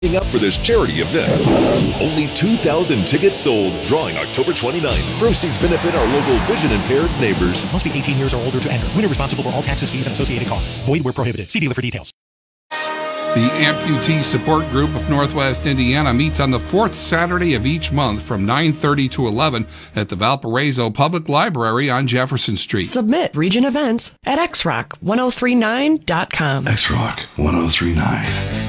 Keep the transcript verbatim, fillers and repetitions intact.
up for this charity event. Only two thousand tickets sold. Drawing October twenty-ninth. Proceeds benefit our local vision impaired neighbors. Must be eighteen years or older to enter. Winner responsible for all taxes, fees, and associated costs. Void where prohibited. See dealer for details. The Amputee Support Group of Northwest Indiana meets on the fourth Saturday of each month from nine thirty to eleven at the Valparaiso Public Library on Jefferson Street. Submit region events at x rock ten thirty-nine dot com. X Rock ten thirty-nine.